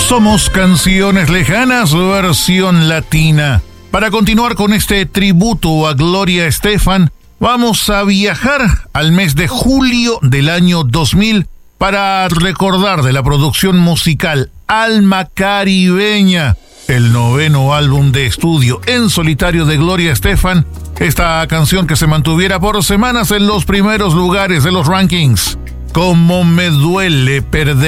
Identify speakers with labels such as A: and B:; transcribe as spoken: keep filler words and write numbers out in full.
A: Somos Canciones Lejanas, versión latina. Para continuar con este tributo a Gloria Estefan, vamos a viajar al mes de julio del año dos mil para recordar de la producción musical Alma Caribeña, el noveno álbum de estudio en solitario de Gloria Estefan, esta canción que se mantuviera por semanas en los primeros lugares de los rankings. Cómo me duele perder